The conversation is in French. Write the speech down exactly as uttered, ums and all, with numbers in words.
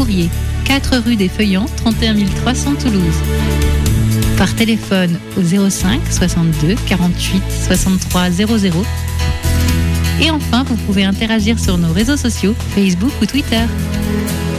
courrier, quatre rue des Feuillants, trente et un mille trois cents Toulouse. Par téléphone au zéro cinq soixante-deux quarante-huit soixante-trois zéro zéro. Et enfin, vous pouvez interagir sur nos réseaux sociaux, Facebook ou Twitter.